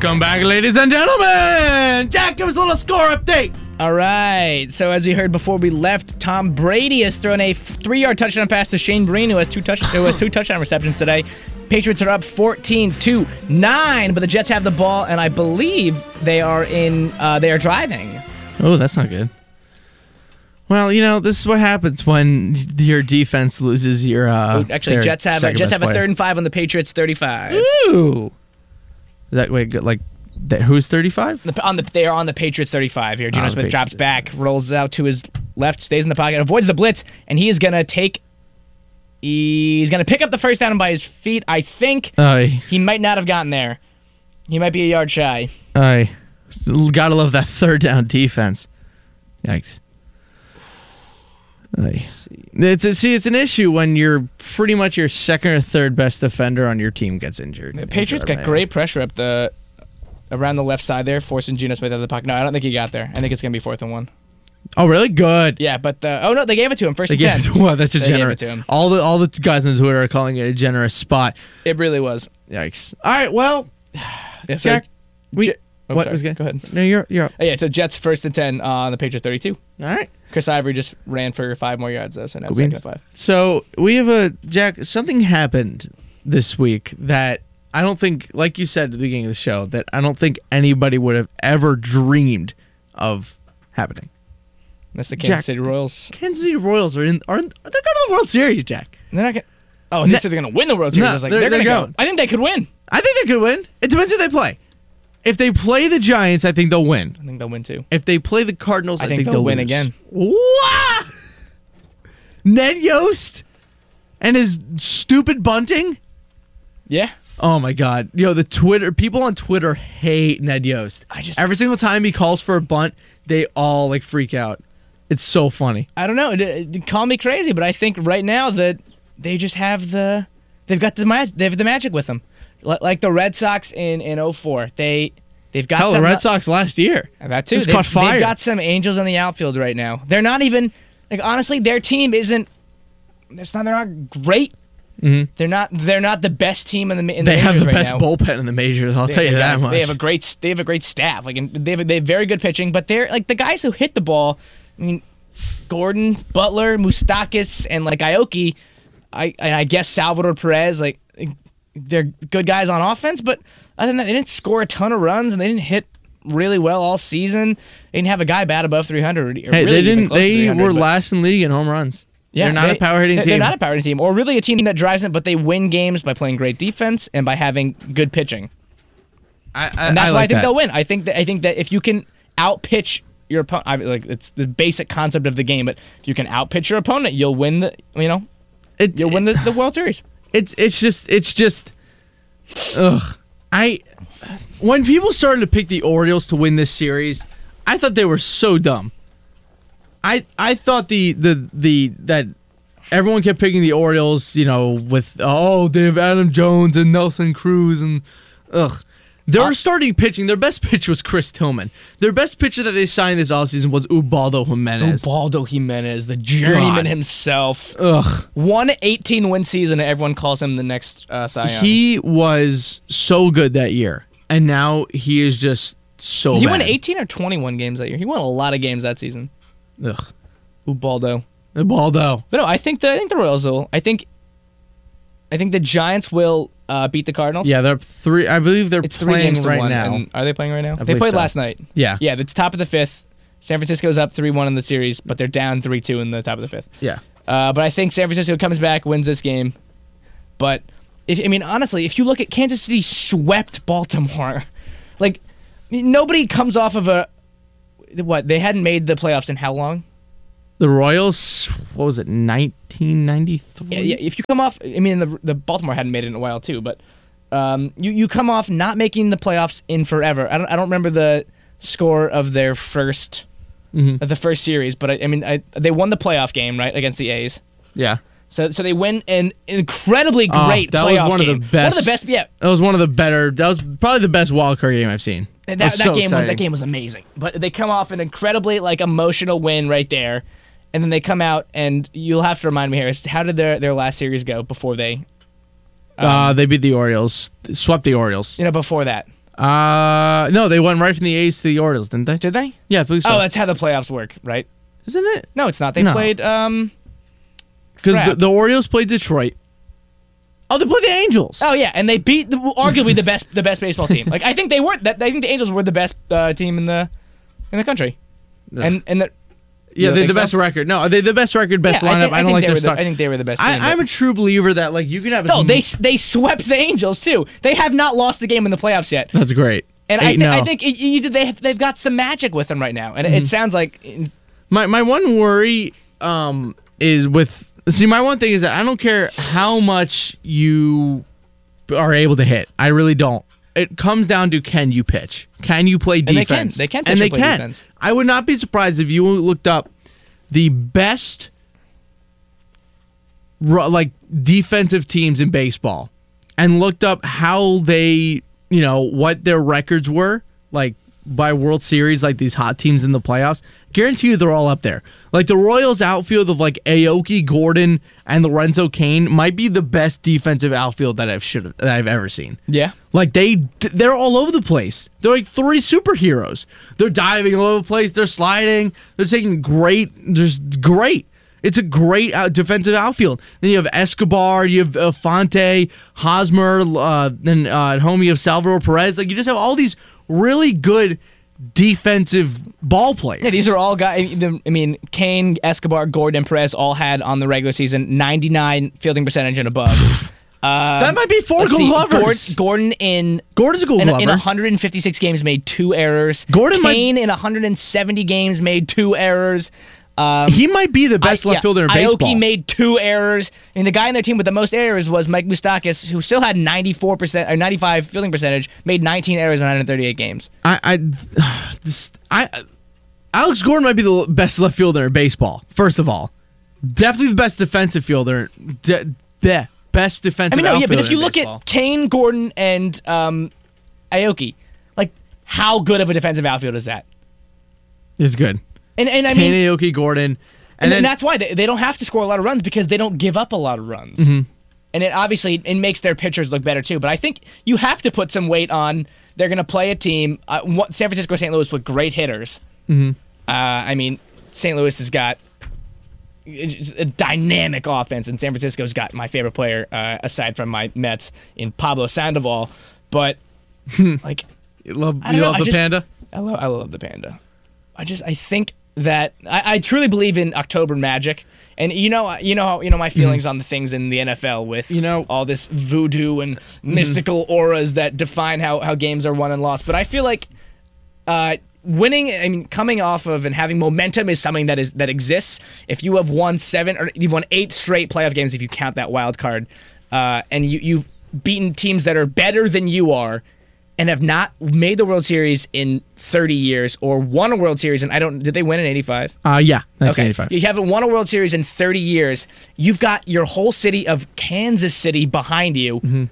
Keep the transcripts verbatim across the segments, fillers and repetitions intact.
Welcome back, ladies and gentlemen. Jack, give us a little score update. All right. So as we heard before we left, Tom Brady has thrown a three-yard touchdown pass to Shane Breen, who has two touch who has two touchdown receptions today. Patriots are up fourteen to nine, but the Jets have the ball, and I believe they are in. Uh, they are driving. Oh, that's not good. Well, you know, this is what happens when your defense loses your. Uh, Actually, Jets have a, Jets have a third and five on the Patriots thirty-five. Ooh. Is that wait good? Like, that, who's thirty-five? The, on the they are on the Patriots thirty-five here. Geno Oh, Smith Patriots. drops back, rolls out to his left, stays in the pocket, avoids the blitz, and he is gonna take. He's gonna pick up the first down by his feet. I think Aye. he might not have gotten there. He might be a yard shy. Aye. Gotta love that third down defense. Yikes. Aye. It's a, see, it's an issue when you're pretty much your second or third best defender on your team gets injured. The Patriots got great pressure up the around the left side there, forcing Geno Smith out of the pocket. No, I don't think he got there. I think it's gonna be fourth and one. Oh, really? Good. Yeah, but the oh no, they gave it to him first They and gave ten. it to, well, that's a They gave generous. it to him. All the all the guys on Twitter are calling it a generous spot. It really was. Yikes. All right. Well, Yeah, so Jack, we J- oh, what sorry. was good? Go ahead. No, you're you're up. Oh, yeah, so Jets first and ten on the Patriots thirty-two. All right. Chris Ivory just ran for five more yards though, so now Cool it's second beans. and five. So we have a Jack. Something happened this week that I don't think, like you said at the beginning of the show, that I don't think anybody would have ever dreamed of happening. That's the Kansas Jack. City Royals. Kansas City Royals are in. Are in, they're going to the World Series, Jack. They're not gonna. Oh, they No. said they're gonna win the World Series. No, I was like, they're- they're, they're gonna going. go. I think they could win. I think they could win. It depends who they play. If they play the Giants, I think they'll win. I think they'll win too. If they play the Cardinals, I, I think they'll they'll win lose. again. What? Ned Yost and his stupid bunting. Yeah. Oh my God! Yo, the Twitter people on Twitter hate Ned Yost. I just- every single time he calls for a bunt, they all like freak out. It's so funny. I don't know. D- d- Call me crazy, but I think right now that they just have the, they've got the mag- they have the magic with them, L- like the Red Sox in in oh four. They they've got Hell, the some Red Sox last year. And that too. Just They've, caught fire. they've got some angels on the outfield right now. They're not even like honestly, their team isn't. It's not. They're not great. Mhm. They're not. They're not the best team in the. In They the have the majors best right now. bullpen in the majors. I'll They- tell you they that got- much. They have a great. They have a great staff. Like and they have. They have very good pitching, but they're like the guys who hit the ball. I mean, Gordon, Butler, Moustakis, and like Aoki. I and I guess Salvador Perez. Like they're good guys on offense, but other than that, they didn't score a ton of runs and they didn't hit really well all season. They didn't have a guy bat above three hundred. Or hey, really they even didn't. close to They three hundred, were but- last in league in home runs. Yeah, they're not they- a power hitting they're- team. They're not a power hitting team, or really a team that drives it, but they win games by playing great defense and by having good pitching. I, I, And that's I why I like think that. they'll win. I think that I think that if you can outpitch your opponent, I mean, like it's the basic concept of the game, but if you can outpitch your opponent, you'll win the you know It, you'll win the, the World Series. It's it's just it's just ugh. I when people started to pick the Orioles to win this series, I thought they were so dumb. I I thought the the the that everyone kept picking the Orioles, you know, with oh, they have Adam Jones and Nelson Cruz and ugh. Their Uh, starting pitching, their best pitcher was Chris Tillman. Their best pitcher that they signed this offseason was Ubaldo Jimenez. Ubaldo Jimenez, the journeyman God. himself, Ugh. won eighteen win season, and everyone calls him the next uh, Cy Young. He was so good that year, and now he is just so He bad. won eighteen or twenty-one games that year. He won a lot of games that season. Ugh. Ubaldo. Ubaldo. But no, I think the I think the Royals will. I think I think the Giants will uh, beat the Cardinals. Yeah, they're three. I believe they're It's three playing games to right one. now. And are they playing right now? They believe played so. last night. Yeah. Yeah, it's top of the fifth. San Francisco's up three one in the series, but they're down three two in the top of the fifth. Yeah. Uh, but I think San Francisco comes back, wins this game. But if I mean honestly, if you look at Kansas City swept Baltimore, like nobody comes off of a what they hadn't made the playoffs in how long? The Royals. What was it? nineteen ninety-three. Yeah, yeah. If you come off, I mean the the Baltimore hadn't made it in a while too, but um, you you come off not making the playoffs in forever. I don't I don't remember the score of their first Mhm. of the first series, but I, I mean I, they won the playoff game right against the A's. Yeah. So so they win an incredibly Oh, great that was playoff one of the game. best- One of the best. Yeah, That was one of the better. That was probably the best wild card game I've seen. that, It that was so game was exciting. that game was amazing. But they come off an incredibly like emotional win right there, and then they come out and you'll have to remind me here. is How did their their last series go before they? uh, they beat the Orioles. Swept the Orioles. You know before that. Uh, no, they went right from the A's to the Orioles, didn't they? Did they? Yeah, I believe so. Oh, that's how the playoffs work, right? Isn't it? No, it's not. They No. played. Um, Because the, crap. the Orioles played Detroit. Oh, they played the Angels. Oh yeah, and they beat the, arguably the best the best baseball team. Like I think they were. That I think the Angels were the best uh, team in the in the country. And and the, you yeah, don't they're think the so? best record. No, they the best record, best Yeah, I lineup. I, think- I don't think like they their were the- start. I think they were the best team. I, I'm but- a true believer that like you can have. no, as they m- s- they swept the Angels too. They have not lost the game in the playoffs yet. That's great. And I, Eight th- I no. think it, you, they have, they've got some magic with them right now, and it- Mm-hmm. it sounds like My my one worry um is with see my one thing is that I don't care how much you are able to hit. I really don't. It comes down to can you pitch? Can you play they can. defense? They can pitch and they and play can. defense. I would not be surprised if you looked up the best ru- like defensive teams in baseball and looked up how they, you know, what their records were like by World Series, like these hot teams in the playoffs. Guarantee you they're all up there. Like the Royals outfield of like Aoki, Gordon, and Lorenzo Cain might be the best defensive outfield that I've should that I've ever seen. yeah. Like they they're all over the place. They're like three superheroes. They're diving all over the place. They're sliding. They're taking great. Just great. It's a great out, defensive outfield. Then you have Escobar. You have uh, Fonte, Hosmer. Uh, then uh, at home you have Salvador Perez. Like you just have all these really good defensive ball players. Yeah, these are all guys. I mean, Kane, Escobar, Gordon, and Perez all had on the regular season ninety-nine fielding percentage and above. Uh, that might be four let's Gold see, Glovers. Gord- Gordon in Gordon's a Gold in, Glover. in one hundred fifty-six games made two errors. Gordon might- Kane in one hundred seventy games made two errors. Um, he might be the best I- left yeah, fielder in baseball. Aoki made two errors. I mean, the guy in their team with the most errors was Mike Moustakas, who still had ninety-four percent or ninety-five fielding percentage, made nineteen errors in one hundred thirty-eight games. I, I, this, I, Alex Gordon might be the best left fielder in baseball. First of all, definitely the best defensive fielder. De, de, best defensive. I mean, no, yeah, but outfielder if you in look baseball. at Kane, Gordon, and um, Aoki, like how good of a defensive outfield is that? it's good. And and I Kane, mean, Aoki, Gordon, and, and, then that's why they, they don't have to score a lot of runs because they don't give up a lot of runs. Mm-hmm. And it obviously it makes their pitchers look better too. But I think you have to put some weight on. They're going to play a team. Uh, what, San Francisco, Saint Louis with great hitters. Mm-hmm. Uh, I mean, Saint Louis has got a dynamic offense, and San Francisco's got my favorite player uh, aside from my Mets in Pablo Sandoval. But like, you love, I you don't know, love I the just- panda. I love I love the panda. I just I think that I, I truly believe in October magic, and you know you know how you know my feelings on the things in the N F L with You know- all this voodoo and mystical auras that define how how games are won and lost. But I feel like uh, winning, I mean, coming off of and having momentum is something that is that exists. If you have won seven or you've won eight straight playoff games, if you count that wild card, uh, and you you've beaten teams that are better than you are. And have not made the World Series in thirty years or won a World Series. And I don't, did they win in eighty-five? Uh, yeah, Okay. nineteen eighty-five. You haven't won a World Series in thirty years. You've got your whole city of Kansas City behind you. Mm-hmm.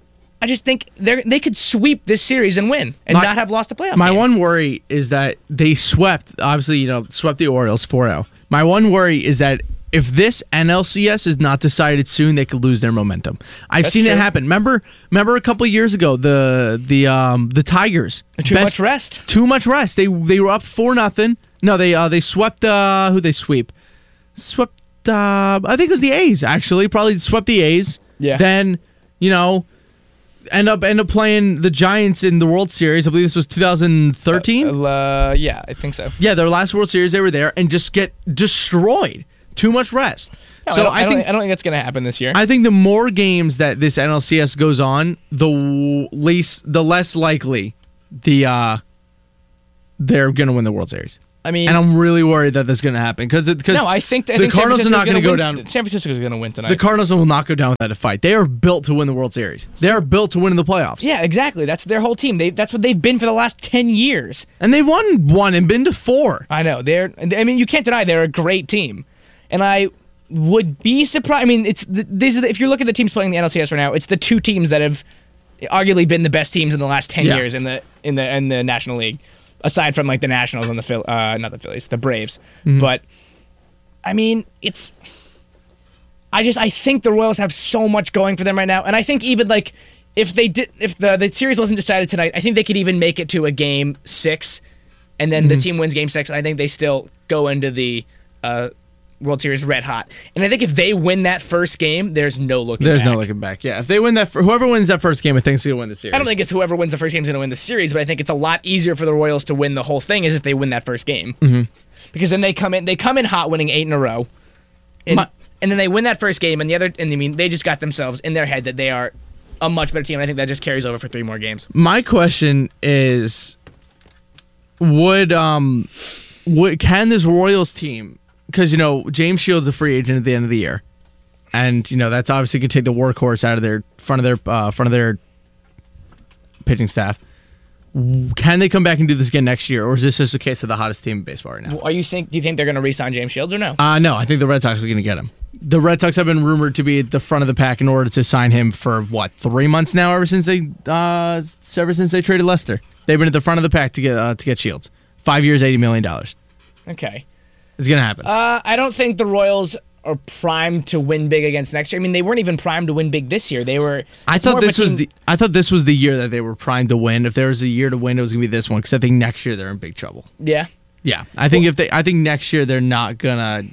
I just think they they could sweep this series and win and My- not have lost a playoff My game. one worry is that they swept, obviously, you know, swept the Orioles four oh. My one worry is that if this N L C S is not decided soon, they could lose their momentum. I've That's seen true. it happen. Remember, remember a couple years ago, the the um the Tigers. Too Best- much rest. Too much rest. They they were up four nothing. No, they uh they swept uh who they sweep? Swept uh I think it was the A's actually. Probably swept the A's. Yeah. Then, you know, end up end up playing the Giants in the World Series. I believe this was two thousand thirteen. Uh, yeah, I think so. Yeah, their last World Series, they were there and just get destroyed. Too much rest. No, so I, don't, I, I, don't, think I don't think that's going to happen this year. I think the more games that this N L C S goes on, the w- least, the less likely the uh, they're going to win the World Series. I mean, And I'm really worried that that's going to happen because because no, I think I the think San Cardinals are Francisco's not going to go win- down. San Francisco's going to win tonight. The Cardinals will not go down without a fight. They are built to win the World Series. They are built to win in the playoffs. yeah, exactly. That's their whole team. They that's what they've been for the last ten years. And they've won one and been to four. I know they're. I mean, you can't deny they're a great team, and I would be surprised. I mean, it's the, these are the, if you look at the teams playing the N L C S right now, it's the two teams that have arguably been the best teams in the last ten Yeah. years in the in the in the National League, aside from like the Nationals and the Phil, uh, not the Phillies, the Braves. Mm-hmm. But I mean, it's. I just I think the Royals have so much going for them right now, and I think even like if they did, if the the series wasn't decided tonight, I think they could even make it to a game six, and then mm-hmm. the team wins game six. And I think they still go into the uh, World Series red hot. And I think if they win that first game, there's no looking. There's back. no looking back. Yeah, if they win that, whoever wins that first game, I think is going to win the series. I don't think it's whoever wins the first game is going to win the series, but I think it's a lot easier for the Royals to win the whole thing is if they win that first game. Mm-hmm. Because then they come in, they come in hot, winning eight in a row, and, My, and then they win that first game, and the other, and I mean, they just got themselves in their head that they are a much better team. I think that just carries over for three more games. My question is, would um, would can this Royals team? Because you know James Shields is a free agent at the end of the year, and you know that's obviously going to take the workhorse out of their front of their uh, front of their pitching staff. Can they come back and do this again next year, or is this just a case of the hottest team in baseball right now? Are you think? Do you think they're going to re-sign James Shields or no? Uh, no, I think the Red Sox are going to get him. The Red Sox have been rumored to be at the front of the pack in order to sign him for what three months now. Ever since they, uh, ever since they traded Lester, they've been at the front of the pack to get uh, to get Shields. Five years, eighty million dollars. Okay, it's going to happen. Uh, I don't think the Royals are primed to win big against next year. I mean, they weren't even primed to win big this year. They were. I thought this was the. I thought this was the year that they were primed to win. If there was a year to win, it was gonna be this one because I think next year they're in big trouble. Yeah. Yeah, I think well, if they, I think next year they're not gonna.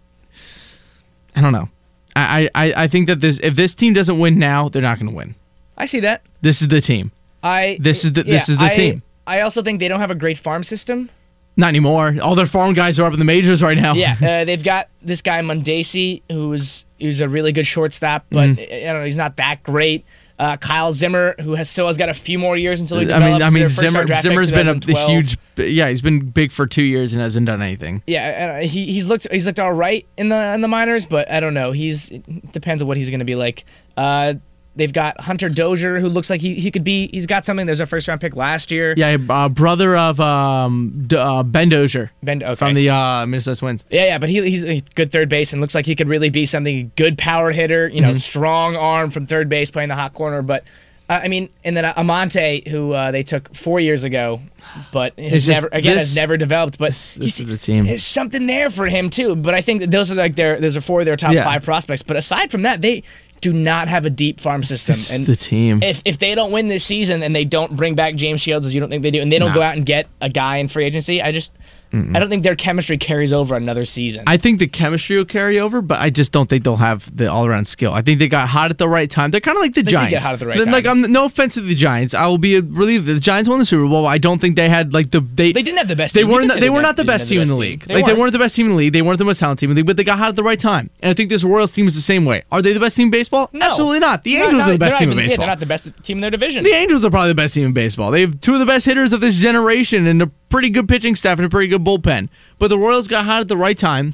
I don't know. I, I, I think that this if this team doesn't win now, they're not gonna win. I see that. This is the team. I. This is the yeah, this is the I, team. I also think they don't have a great farm system. Not anymore. All their farm guys are up in the majors right now. Yeah, uh, they've got this guy Mondesi, who's who's a really good shortstop, but mm. I don't know, he's not that great. Uh, Kyle Zimmer, who has still has got a few more years until he develops. I mean, I mean, their Zimmer first Zimmer's been a, a huge. Yeah, he's been big for two years and hasn't done anything. Yeah, uh, he he's looked he's looked all right in the in the minors, but I don't know. He's it depends on what he's going to be like. Uh, They've got Hunter Dozier, who looks like he, he could be. He's got something. There's a first round pick last year. Yeah, uh, brother of um, D- uh, Ben Dozier. Ben okay. From the uh, Minnesota Twins. Yeah, yeah, but he, he's a good third baseman. Looks like he could really be something. Good power hitter. You know, mm-hmm. strong arm from third base, playing the hot corner. But uh, I mean, and then uh, Amante, who uh, they took four years ago, but has never again this, has never developed. But this, this is the team. There's something there for him too. But I think that those are like their those are four of their top yeah. five prospects. But aside from that, they do not have a deep farm system. This and is the team. If if they don't win this season and they don't bring back James Shields, as you don't think they do, and they don't nah. go out and get a guy in free agency, I just Mm-mm. I don't think their chemistry carries over another season. I think the chemistry will carry over, but I just don't think they'll have the all-around skill. I think they got hot at the right time. They're kind of like the they Giants. Did get hot at the right time. Like, I'm, no offense to the Giants, I will be relieved that the Giants won the Super Bowl. I don't think they had like the they. They didn't have the best. They team. weren't. They, they were not the best team in the league. They like weren't. They weren't the best team in the league. They weren't the most talented team in the league, but they got hot at the right time. And I think this Royals team is the same way. Are they the best team in baseball? No. Absolutely not. The no, Angels not, are the best team even, in baseball. Yeah, they're not the best team in their division. The Angels are probably the best team in baseball. They have two of the best hitters of this generation and a pretty good pitching staff and a pretty good bullpen. But the Royals got hot at the right time,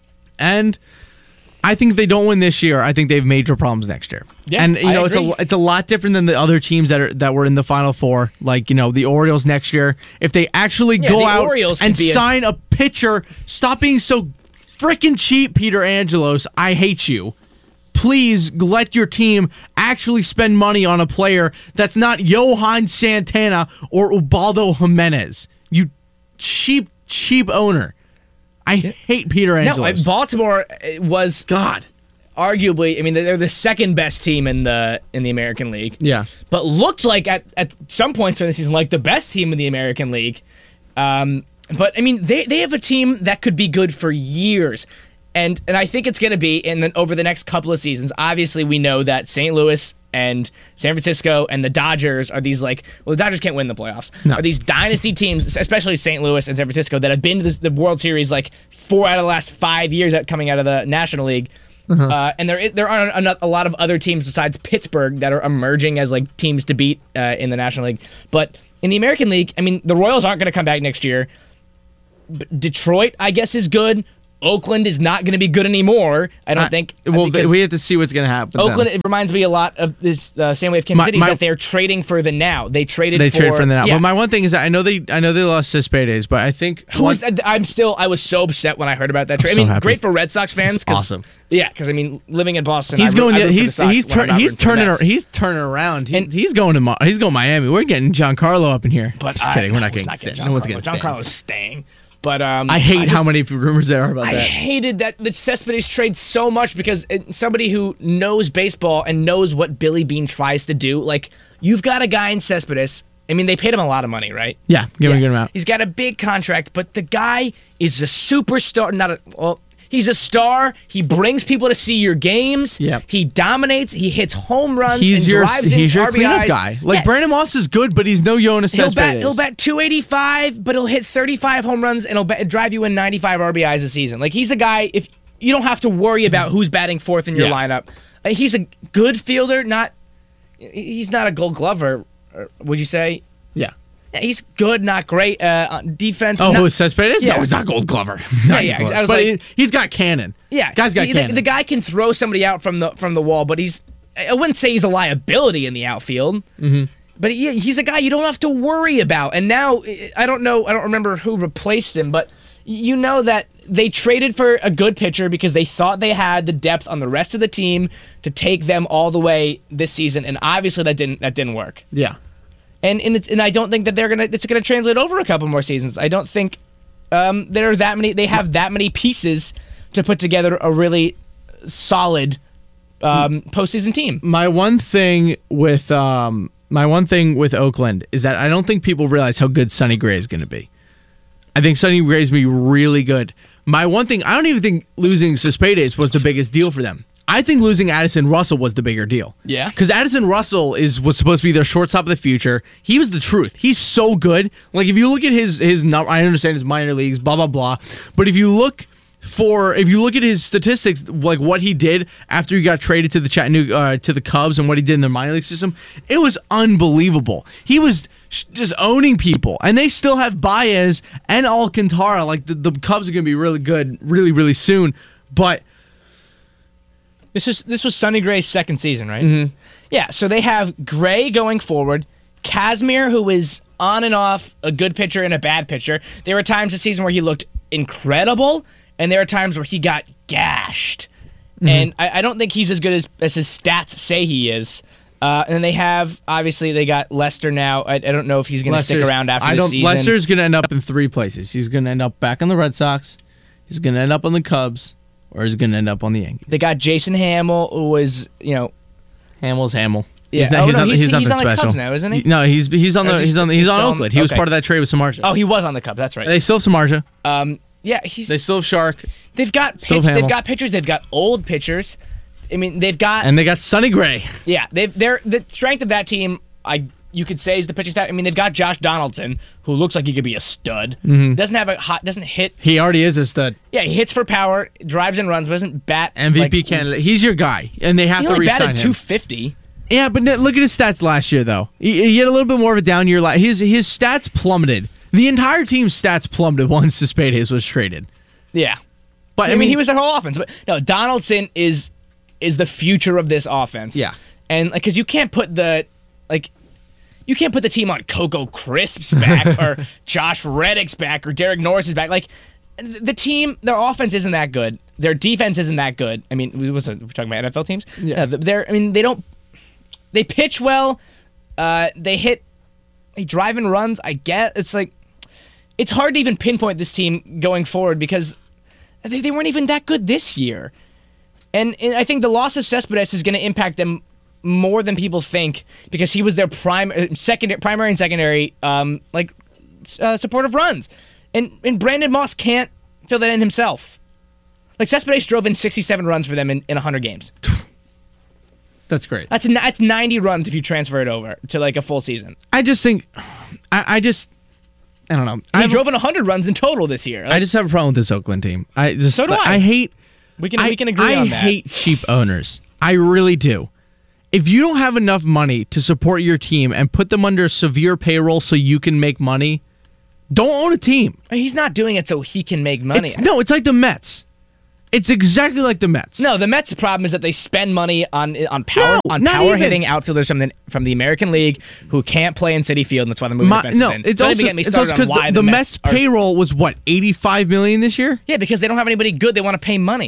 and I think if they don't win this year, I think they have major problems next year. Yeah, and you know I it's agree. a it's a lot different than the other teams that are that were in the Final Four, like you know the Orioles next year. If they actually yeah, go the out Orioles and be sign a, a pitcher, stop being so freaking cheap, Peter Angelos. I hate you. Please let your team actually spend money on a player that's not Johan Santana or Ubaldo Jimenez. You cheap, cheap owner. I hate Peter Angelos. No, Baltimore was God, arguably. I mean, they're the second best team in the in the American League. Yeah, but looked like at, at some points during the season like the best team in the American League. Um, but I mean, they they have a team that could be good for years. And and I think it's going to be in the, over the next couple of seasons. Obviously, we know that Saint Louis and San Francisco and the Dodgers are these like well, the Dodgers can't win the playoffs. No. Are these dynasty teams, especially Saint Louis and San Francisco, that have been to the, the World Series like four out of the last five years at coming out of the National League. Uh-huh. Uh, and there there are a, a lot of other teams besides Pittsburgh that are emerging as like teams to beat uh, in the National League. But in the American League, I mean, the Royals aren't going to come back next year. But Detroit, I guess, is good. Oakland is not going to be good anymore. I don't I, think. Well, we have to see what's going to happen. Oakland, it reminds me a lot of this uh, same way of Kansas City, that they're trading for the now. They traded. They for, traded for the now. Yeah. But my one thing is, that I know they, I know they lost Cespedes, but I think who was that? I'm still. I was so upset when I heard about that trade. So I mean, happy. great for Red Sox fans. It's awesome. Yeah, because I mean, living in Boston, he's I, going. I The, he's he's tur- he's turning. Ar- he's turning around. He, and, he's going to he's going to Miami. We're getting Giancarlo up in here. But just I, kidding. We're not getting. getting. Not getting no one's getting. Giancarlo's staying. But um, I hate just, how many rumors there are about I that. hated that the Cespedes trade so much because it, somebody who knows baseball and knows what Billy Beane tries to do, like you've got a guy in Cespedes. I mean, they paid him a lot of money, right? Yeah, give him a good amount. He's got a big contract, but the guy is a superstar. Not a well. He's a star. He brings people to see your games. Yep. He dominates. He hits home runs. He's and your drives he's in your R B Is. cleanup guy. Like Yeah. Brandon Moss is good, but he's no Jonas He'll Cespedes. bat, he'll bat two eighty-five, but he'll hit thirty-five home runs and he'll bat, drive you in ninety-five R B Is a season. Like he's a guy. If you don't have to worry about who's batting fourth in your Yeah. lineup, uh, he's a good fielder. Not he's not a Gold Glover. Or, would you say? Yeah. Yeah, he's good, not great. Uh, on defense. Oh, not, who Cespedes? Yeah. No, he's not Gold Glover. Yeah, Not yeah, even close. I was but like- he, he's got cannon. Yeah, Guy's got the, cannon. The guy can throw somebody out from the from the wall, but he's I wouldn't say he's a liability in the outfield. Mm-hmm. But he, he's a guy you don't have to worry about. And now I don't know, I don't remember who replaced him, but you know that they traded for a good pitcher because they thought they had the depth on the rest of the team to take them all the way this season, and obviously that didn't that didn't work. Yeah. And and, it's, and I don't think that they're gonna it's gonna translate over a couple more seasons. I don't think um, there are that many. They have that many pieces to put together a really solid um, postseason team. My one thing with um my one thing with Oakland is that I don't think people realize how good Sonny Gray is going to be. I think Sonny Gray is going to be really good. My one thing, I don't even think losing Cespedes was the biggest deal for them. I think losing Addison Russell was the bigger deal. Yeah. Because Addison Russell is was supposed to be their shortstop of the future. He was the truth. He's so good. Like, if you look at his, his number, I understand his minor leagues, blah, blah, blah. But if you look for, if you look at his statistics, like what he did after he got traded to the Chattanooga, uh, to the Cubs and what he did in the minor league system, it was unbelievable. He was sh- just owning people. And they still have Baez and Alcantara. Like, the, the Cubs are going to be really good really, really soon. But This was this was Sonny Gray's second season, right? Mm-hmm. Yeah. So they have Gray going forward, Kazmir, who is on and off a good pitcher and a bad pitcher. There were times this season where he looked incredible, and there are times where he got gashed. Mm-hmm. And I, I don't think he's as good as, as his stats say he is. Uh, and they have, obviously, they got Lester now. I, I don't know if he's going to stick around after I the don't, season. Lester's going to end up in three places. He's going to end up back on the Red Sox. He's going to end up on the Cubs. Or he's going to end up on the Yankees. They got Jason Hamill, who was, you know, Hamill's Hamill. Yeah. He's, not, Oh, he's, no, not, he's- he's, he's nothing on the special. Cubs now, isn't he? No, he's he's on Or the is he he's on st- he's he's on still on- Oakland. He was okay. part of that trade with Samardzija. oh, he was on the Cubs. That's right. They still have Samardzija. Um, yeah, he's. They still have Shark, They've got Still pitch, Hamill. they've got pitchers. They've got old pitchers. I mean, they've got and they got Sonny Gray. yeah. They've they're the strength of that team. I you could say is the pitching staff. I mean, they've got Josh Donaldson, who looks like he could be a stud. Mm-hmm. Doesn't have a hot. Doesn't hit. He already is a stud. Yeah, he hits for power, drives and runs, but doesn't bat. M V P like, candidate. He's your guy, and they have He to only re-sign batted him. two fifty. Yeah, but look at his stats last year, though. He, he had a little bit more of a down year. la- His his stats plummeted. The entire team's stats plummeted once Cespedes was traded. Yeah, But I mean, he was their whole offense. But no, Donaldson is is the future of this offense. Yeah. and like, because you can't put the like. You can't put the team on Coco Crisp's back or Josh Reddick's back or Derek Norris's back. Like, the team, their offense isn't that good. Their defense isn't that good. I mean, what's it, we're talking about N F L teams? Yeah. Uh, they're, I mean, they don't, they pitch well. Uh, they hit, they drive and runs. I get it's like, it's hard to even pinpoint this team going forward because they, they weren't even that good this year. And, and I think the loss of Cespedes is going to impact them more than people think because he was their prime, uh, secondary, primary and secondary, um, like uh, supportive runs, and and Brandon Moss can't fill that in himself. Like Cespedes drove in sixty-seven runs for them in, in one hundred games. That's great. That's that's ninety runs if you transfer it over to like a full season. I just think, I, I just, I don't know. He I drove in one hundred runs in total this year. Like, I just have a problem with this Oakland team. I just, So do I. I hate. we can I, we can agree I on that. hate cheap owners. I really do. If you don't have enough money to support your team and put them under severe payroll so you can make money, don't own a team. He's not doing it so he can make money. It's- no, it's like the Mets. It's exactly like the Mets. No, the Mets' problem is that they spend money on on power No, on not power even. hitting outfielders from the from the American League who can't play in City Field, and that's why they're moving My, defenses no, in. it's Don't also even get me it's started also on because why the, the Mets Mets are- payroll was what eighty-five million this year. Yeah, because they don't have anybody good. They want to pay money.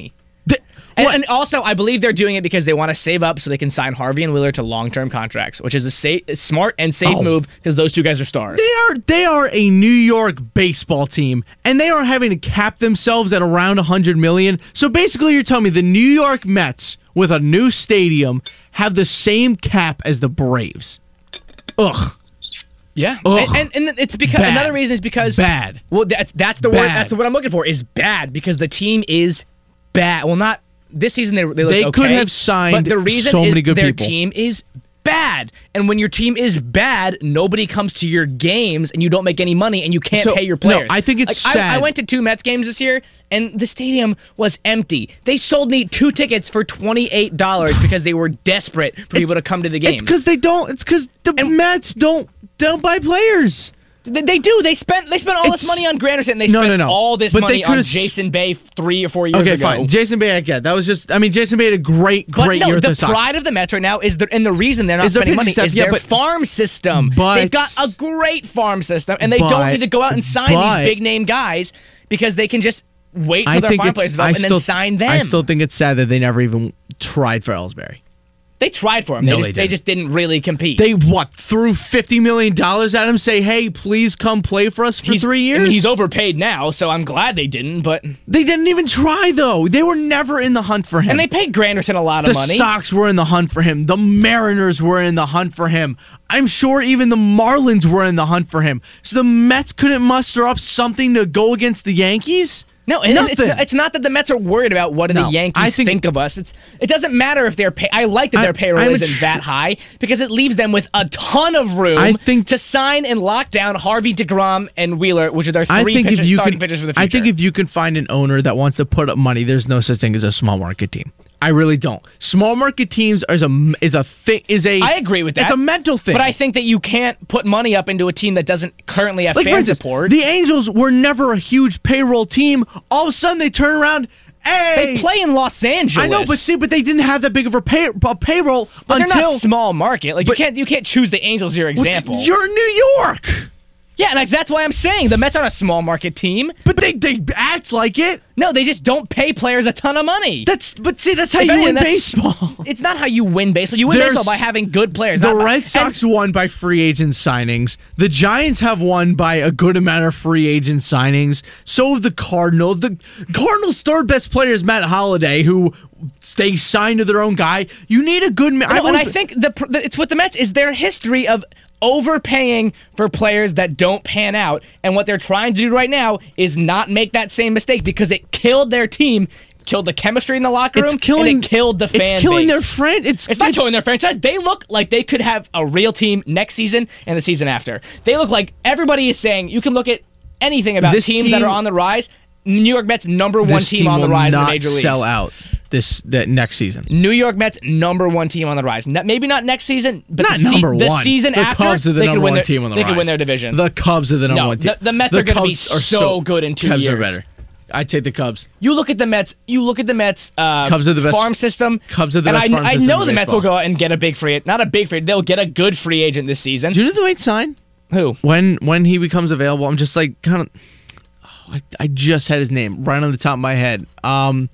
The- And, what- and also, I believe they're doing it because they want to save up so they can sign Harvey and Wheeler to long-term contracts, which is a, sa- a smart and safe Oh. move because those two guys are stars. They are they are a New York baseball team, and they are having to cap themselves at around one hundred million dollars. So basically, you're telling me the New York Mets with a new stadium have the same cap as the Braves. Ugh. Yeah, Ugh. and, and, and it's because Bad. another reason is because Bad. Well, that's that's the word. Bad. That's the word I'm looking for. Is bad because the team is bad. Well, not this season. They they, looked They okay, could have signed but the reason so is many good their people. team is bad. And when your team is bad, nobody comes to your games, and you don't make any money, and you can't So, pay your no, players. I think it's Like, I- I, sad. went to two Mets games this year, and the stadium was empty. They sold me two tickets for twenty-eight dollars because they were desperate for people to come to the game. It's because they don't. It's because the And- Mets don't don't buy players. They, they do. They spent. They spent all this It's- money on Granderson. They No, spent no, no. all this But they money on could've s- Jason Bay three or four years Okay, ago. fine. Jason Bay, I get. That was just. I mean, Jason Bay had a great, But great no, year with the the Sox. pride of the Mets right now is the and the reason they're not Is their spending pitching money staff, is yeah, their but- farm system. but- They've got a great farm system, and they But- don't need to go out and sign but- these big name guys because they can just wait till I their think farm it's. players I develop and still, then sign them. I still think it's sad that they never even tried for Ellsbury. They tried for him. No, they, they just, they didn't. just didn't really compete. They what threw fifty million dollars at him? Say, hey, please come play for us for He's- three years. I mean, he's overpaid now, so I'm glad they didn't. But They didn't even try though. They were never in the hunt for him. and they paid Granderson a lot the of money. Sox were in the hunt for him. The Mariners were in the hunt for him. I'm sure even the Marlins were in the hunt for him. So the Mets couldn't muster up something to go against the Yankees? No, and it's, Nothing. it's not that the Mets are worried about what do No, the Yankees I think- think, of us. It's it doesn't matter if their pay. I like that I- their payroll I'm a isn't tr- that high because it leaves them with a ton of room I think- to sign and lock down Harvey, DeGrom, and Wheeler, which are their I three think pitchers, if you starting can, pitchers for the future. I think if you can find an owner that wants to put up money, there's no such thing as a small market team. I really don't. Small market teams is a is a thing is a. I agree with that. It's a mental thing. But I think that you can't put money up into a team that doesn't currently have like for fan instance, support. the Angels were never a huge payroll team. All of a sudden, they turn around. Hey, they play in Los Angeles. I know, but see, but they didn't have that big of a, pay, a payroll But until they're not small market. Like But- you can't you can't choose the Angels as your example. You're New York, yeah, and that's why I'm saying the Mets aren't a small market team. but they they act like it. No, they just don't pay players a ton of money. That's but see, that's how If you anything, win that's- baseball. It's not how you win baseball. You win There's- baseball by having good players. The not by- Red and- Sox won by free agent signings. The Giants have won by a good amount of free agent signings. So have the Cardinals. The Cardinals' third best player is Matt Holliday, who they signed to their own guy. You need a good. Ma- No, I've and I always- think the, the it's with the Mets is their history of overpaying for players that don't pan out, and what they're trying to do right now is not make that same mistake because it killed their team, killed the chemistry in the locker room, it's killing. and it killed the fan It's killing base. their friend. It's It's not killing their franchise. They look like they could have a real team next season and the season after. They look like everybody is saying you can look at anything about This teams that team- are on the rise. New York Mets number one This team, on the will rise in the not major leagues. sell out this that next season. New York Mets number one team on the rise. Not, maybe not next season, but Not the, se- number the one. season the after, Cubs are the they number could win one their, team on the they rise. could win their division. The Cubs are the number No, one team. the- the Mets are gonna be Cubs are so good in two Cubs years. are better. I take the Cubs. You look at the Mets. You look at the Mets. Uh, Cubs are the best- farm system. Cubs are the and best I, farm I system know in the Mets will baseball. go out and get a big free. Not a big free. They'll get a good free agent this season. Do you know who might sign? Who? When when he becomes available, I'm just like kind of. Oh, I, I just had his name right on the top of my head. Um.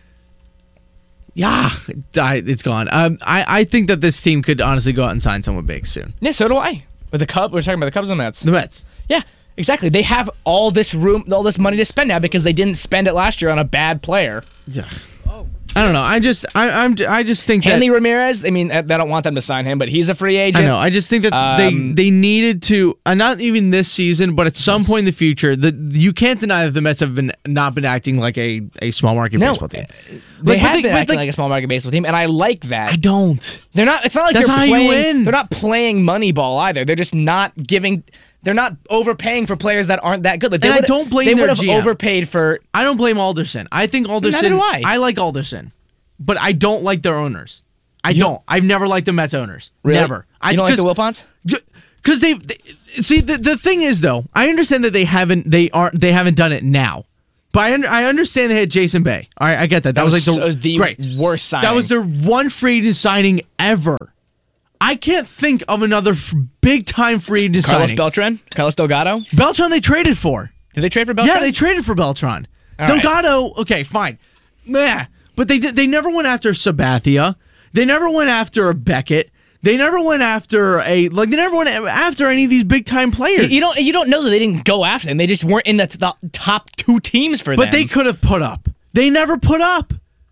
Yeah, it died- it's gone. Um, I, I think that this team could honestly go out and sign someone big soon. Yeah, so do I. With the Cubs, we're talking about the Cubs and the Mets. The Mets. Yeah, exactly. They have all this room, all this money to spend now because they didn't spend it last year on a bad player. Yeah. I don't know. I just I I'm I just think Hanley that Ramirez. I mean, they don't want them to sign him, but he's a free agent. I know. I just think that they Um, they needed to uh, not even this season, but at some point in the future, that you can't deny that the Mets have been not been acting like a, a small market No, baseball team. They Like, but have they- been but acting like- like a small market baseball team, and I like that. I don't. They're not. It's not like That's they're how you playing. win. They're not playing Moneyball either. They're just not giving. They're not overpaying for players that aren't that good. Like they And I would've- don't blame They their would have G M. overpaid for. I don't blame Alderson. I think Alderson. Neither do I. I like Alderson, but I don't like their owners. I don't. I've never liked the Mets owners. Really? Never. I You don't like the cause- Wilpons? Because they, they see the the thing is though, I understand that they haven't they aren't they haven't done it now, but I, un- I understand they had Jason Bay. All right, I get that. That, was, like the, so- the great. worst signing. That was their one free agent signing ever. I can't think of another f- big time free agent Carlos signing. Beltran, Carlos Delgado. Beltran they traded for. Did they trade for Beltran? Yeah, they traded for Beltran. All right. Delgado, okay, fine. Meh. But they did, they never went after Sabathia. They never went after a Beckett. They never went after a like. They never went after any of these big time players. You don't you don't know that they didn't go after them. They just weren't in the, the top two teams for them. But they could have put up. They never put up.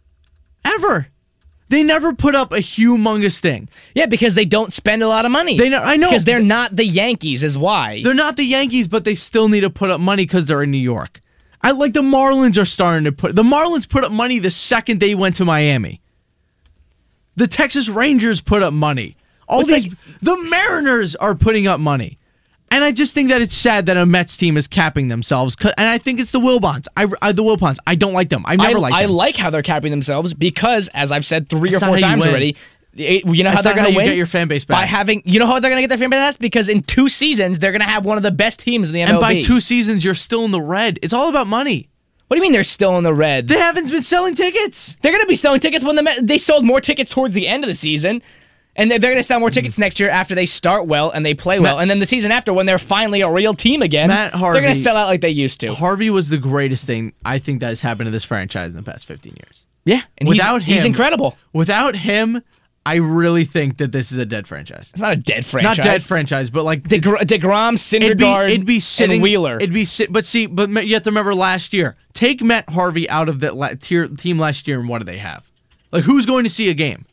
Ever. They never put up a humongous thing. Yeah, because they don't spend a lot of money. They know, I know. Because they're not the Yankees is why. They're not the Yankees, but they still need to put up money because they're in New York. I like the Marlins are starting to put the Marlins put up money the second they went to Miami. The Texas Rangers put up money. All It's these like- the Mariners are putting up money. And I just think that it's sad that a Mets team is capping themselves. 'Cause- And I think it's the Wilpons. I, I the Wilpons. I don't like them. I've never I, liked I them. like how they're capping themselves because, as I've said three That's or not four how you times win. already, it- you know how That's they're not how going to you win? get your fan base back. By having, you know how they're going to get their fan base back? Because in two seasons, they're going to have one of the best teams in the M L B. And by two seasons, you're still in the red. It's all about money. What do you mean they're still in the red? They haven't been selling tickets. They're going to be selling tickets when the Met, they sold more tickets towards the end of the season. And they're, they're going to sell more tickets next year after they start well and they play well. Matt- and then the season after, when they're finally a real team again, Matt they're going Harvey- to sell out like they used to. Harvey was the greatest thing I think that has happened to this franchise in the past fifteen years. Yeah, and Without he's, he's him- incredible. Without him, I really think that this is a dead franchise. It's not a dead franchise. Not dead franchise, but like DeGr- DeGrom, it'd be Syndergaard, it'd be sitting and Wheeler. It'd be sit, but see, but you have to remember last year. Take Matt Harvey out of that la- tier, team last year, and what do they have? Like who's going to see a game?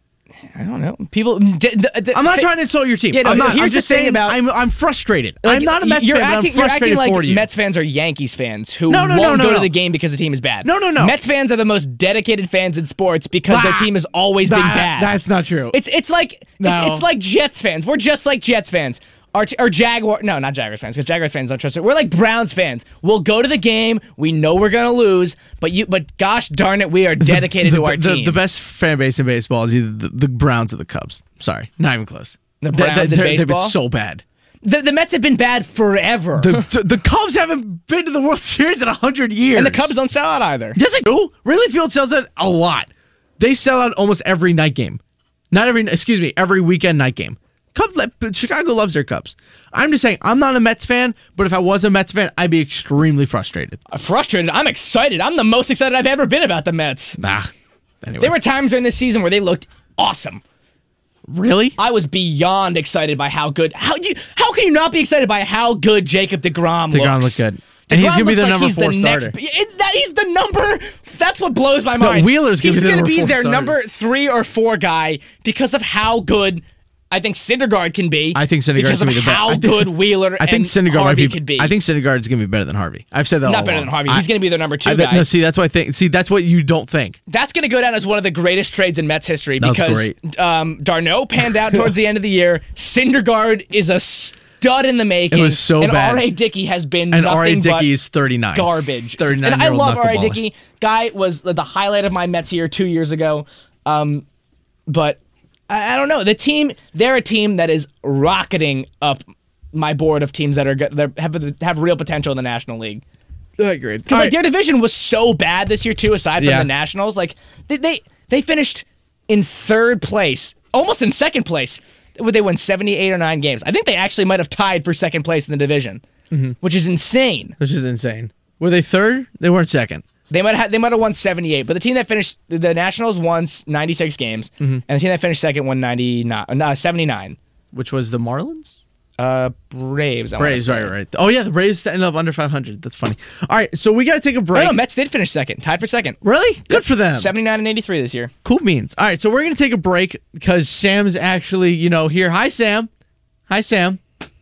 I don't know. People. D- d- d- I'm not fi- trying to insult your team. Yeah, no, I'm not. here's I'm the just thing saying about- I'm I'm frustrated. Like, I'm not a Mets you're fan, acting, but I'm you're frustrated acting like for you. Mets fans are Yankees fans who No, no, no, won't no, go to no. the game because the team is bad. No, no, no. Mets fans are the most dedicated fans in sports because their Bah. team has always been Nah, bad. That's not true. It's it's like No. it's, it's like Jets fans. We're just like Jets fans. Or, or Jaguar, no, not Jaguars fans, because Jaguars fans don't trust it. We're like Browns fans. We'll go to the game. We know we're gonna lose, but you, but gosh darn it, we are dedicated the, to our the, team. The best fan base in baseball is either the, the Browns or the Cubs. Sorry, not even close. The They- Browns they, in they're- They've baseball? been so bad. the, the Mets have been bad forever, The, the Cubs haven't been to the World Series in a hundred years. and the Cubs don't sell out either. Yes, they do. Wrigley Field sells out a lot. They sell out almost every night game. Not every, excuse me, every weekend night game. Cubs, Chicago loves their Cubs. I'm just saying, I'm not a Mets fan, but if I was a Mets fan, I'd be extremely frustrated. I'm frustrated. I'm excited. I'm the most excited I've ever been about the Mets. Nah. Anyway. There were times during this season where they looked awesome. Really? I was beyond excited by how good. How you? How can you not be excited by how good Jacob DeGrom, DeGrom looks? looked good. And he's DeGrom gonna be looks the like number he's four the starter. Next, it, that, he's the number. That's what blows my mind. Wheeler's gonna he's be the gonna number be four their starter. number three or four guy because of how good I think Syndergaard can be. I think Syndergaard's because of gonna be the best. how I think- good Wheeler I think and Syndergaard might Harvey be, could be. I think Syndergaard's gonna be better than Harvey. I've said that all not better along. than Harvey. I- He's going to be their number two I, guy. no, see, that's what I think. See, that's what you don't think. That's going to go down as one of the greatest trades in Mets history That was because great. um, Darno panned out towards the end of the year. Syndergaard is a stud in the making. It was so and bad. R A. Dickey has been And nothing R A. but Dickey is thirty-nine. garbage. thirty-nine And I year old love R A. knuckleballer. Dickey. Guy was the highlight of my Mets year two years ago. Um, but I, I don't know. The team, they're a team that is rocketing up my board of teams that are good, that have have real potential in the National League. I agree. Because like their division was so bad this year too. Aside from Yeah. the Nationals, like they, they they finished in third place, almost in second place. Would they win seventy-eight or nine games? I think they actually might have tied for second place in the division, Mm-hmm. which is insane. Which is insane. Were they third? They weren't second. They might have they might have won seventy-eight, but the team that finished the, the Nationals won ninety-six games, Mm-hmm. and the team that finished second won ninety-nine, no, seventy-nine. Which was the Marlins? Uh, Braves. I wanna Braves, say. right, right. Oh, yeah, the Braves ended up under five hundred. That's funny. All right, so we got to take a Oh, break. no, Mets did finish second, tied for second. Really? Good for them. seventy-nine and eighty-three this year. Cool beans. All right, so we're going to take a break because Sam's actually, you know, here. Hi, Sam. Hi, Sam.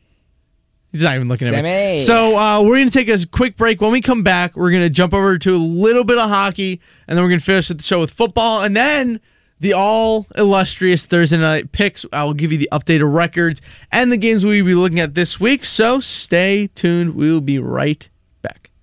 He's not even looking at me. Sammy. So uh, we're going to take a quick break. When we come back, we're going to jump over to a little bit of hockey, and then we're going to finish the show with football, and then the all illustrious Thursday night picks. I will give you the updated records and the games we'll be looking at this week. So stay tuned. We will be right back.